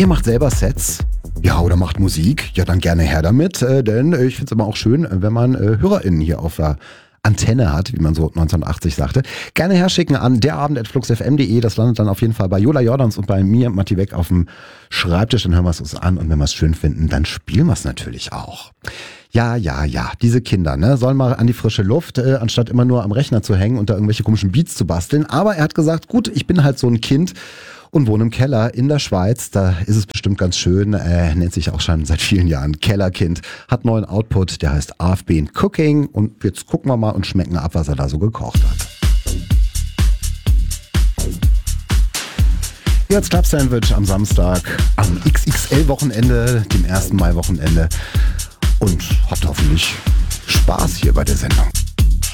Ihr macht selber Sets? Ja, oder macht Musik? Ja, dann gerne her damit, denn ich finde es immer auch schön, wenn man HörerInnen hier auf der Antenne hat, wie man so 1980 sagte. Gerne herschicken an derabend@fluxfm.de. Das landet dann auf jeden Fall bei Jola Jordans und bei mir, Matti Weck, auf dem Schreibtisch. Dann hören wir es uns an und wenn wir es schön finden, dann spielen wir es natürlich auch. Ja, diese Kinder, ne, sollen mal an die frische Luft, anstatt immer nur am Rechner zu hängen und da irgendwelche komischen Beats zu basteln. Aber er hat gesagt, gut, ich bin halt so ein Kind und wohne im Keller in der Schweiz. Da ist es bestimmt ganz schön. Nennt sich auch schon seit vielen Jahren Kellerkind. Hat neuen Output, der heißt AFB in Cooking. Und jetzt gucken wir mal und schmecken ab, was er da so gekocht hat. Jetzt Club-Sandwich am Samstag, am XXL-Wochenende, dem 1. Mai-Wochenende. Und habt hoffentlich Spaß hier bei der Sendung.